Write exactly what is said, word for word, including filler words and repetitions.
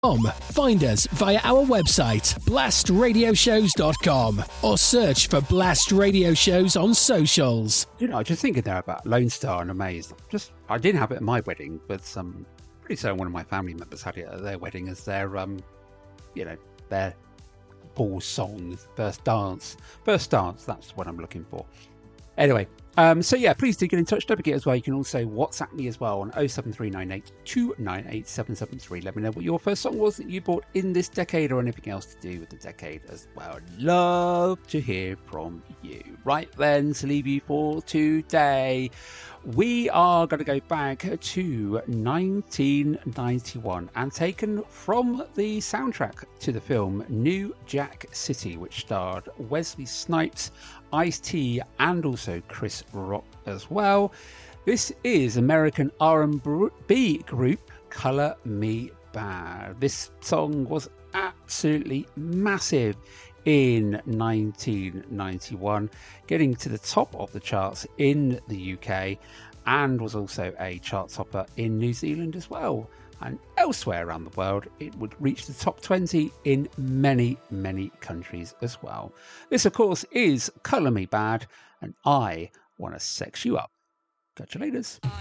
Um, find us via our website, blast radio shows dot com, or search for Blast Radio Shows on socials. You know, I was just thinking there about Lone Star and Amaze. Just, I didn't have it at my wedding, but um, pretty certain one of my family members had it at their wedding as their, um, you know, their ball song, first dance. First dance, that's what I'm looking for. Anyway, um, so yeah, please do get in touch. Don't forget as well, you can also WhatsApp me as well on oh seven three nine eight two nine eight seven seven three. Let me know what your first song was that you bought in this decade or anything else to do with the decade as well. I'd love to hear from you. Right then, to leave you for today, we are going to go back to nineteen ninety-one and taken from the soundtrack to the film New Jack City, which starred Wesley Snipes, Ice-T, and also Chris Rock as well. This is American R and B group Color Me Badd. This song was absolutely massive in nineteen ninety-one, getting to the top of the charts in the U K, and was also a chart topper in New Zealand as well. And elsewhere around the world, it would reach the top twenty in many, many countries as well. This, of course, is Color Me Badd, and I Want to Sex You Up. Catch you later.